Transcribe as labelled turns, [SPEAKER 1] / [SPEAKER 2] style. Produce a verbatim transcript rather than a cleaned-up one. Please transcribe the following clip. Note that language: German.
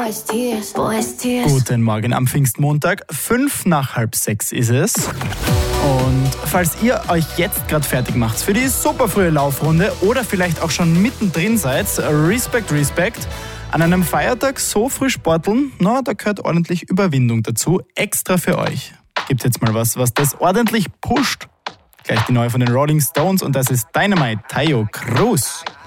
[SPEAKER 1] Buenos dias, buenos dias.
[SPEAKER 2] Guten Morgen am Pfingstmontag. Fünf nach halb sechs ist es. Und falls ihr euch jetzt gerade fertig macht für die super frühe Laufrunde oder vielleicht auch schon mittendrin seid, Respekt, Respekt. An einem Feiertag so früh sporteln, na, da gehört ordentlich Überwindung dazu. Extra für euch. Gibt's jetzt mal was, was das ordentlich pusht. Gleich die neue von den Rolling Stones und das ist Dynamite, Taio Cruz.